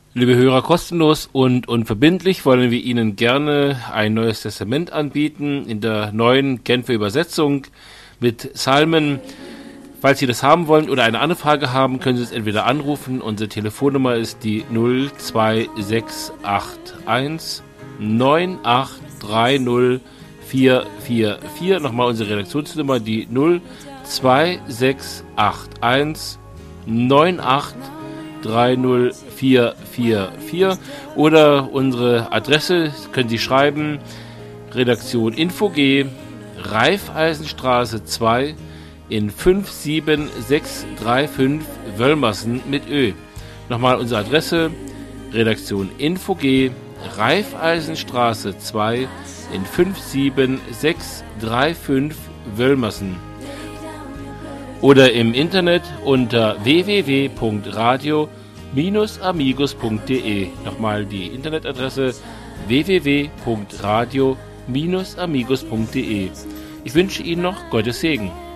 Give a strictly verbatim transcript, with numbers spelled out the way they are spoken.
Liebe Hörer, kostenlos und unverbindlich wollen wir Ihnen gerne ein neues Testament anbieten in der neuen Genfer Übersetzung mit Psalmen. Falls Sie das haben wollen oder eine andere Frage haben, können Sie es entweder anrufen. Unsere Telefonnummer ist die null zwei sechs acht eins neun acht drei null vier vier vier. Nochmal unsere Redaktionsnummer, die null zwei sechs acht eins neun acht drei null vier vier vier oder unsere Adresse können Sie schreiben, Redaktion Info G, Raiffeisenstraße zwei in fünf sieben sechs drei fünf Wölmersen mit Ö. Nochmal unsere Adresse, Redaktion Info G, Raiffeisenstraße zwei in fünf sieben sechs drei fünf Wölmersen. Oder im Internet unter w w w punkt radio Bindestrich amigos punkt de. Nochmal die Internetadresse w w w punkt radio Bindestrich amigos punkt de. Ich wünsche Ihnen noch Gottes Segen.